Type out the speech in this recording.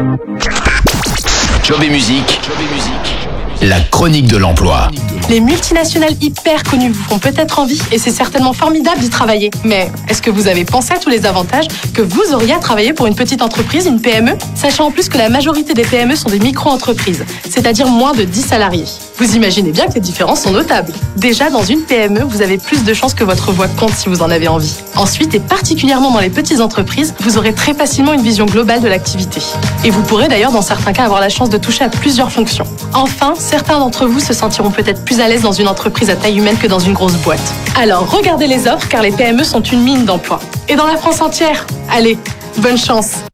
Job et musique, la chronique de l'emploi. Les multinationales hyper connues vous font peut-être envie et c'est certainement formidable d'y travailler. Mais est-ce que vous avez pensé à tous les avantages que vous auriez à travailler pour une petite entreprise, une PME? Sachant en plus que la majorité des PME sont des micro-entreprises, c'est-à-dire moins de 10 salariés. Vous imaginez bien que les différences sont notables. Déjà, dans une PME, vous avez plus de chances que votre voix compte si vous en avez envie. Ensuite, et particulièrement dans les petites entreprises, vous aurez très facilement une vision globale de l'activité. Et vous pourrez d'ailleurs, dans certains cas, avoir la chance de toucher à plusieurs fonctions. Enfin, certains d'entre vous se sentiront peut-être plus à l'aise dans une entreprise à taille humaine que dans une grosse boîte. Alors, regardez les offres car les PME sont une mine d'emplois. Et dans la France entière. Allez, bonne chance!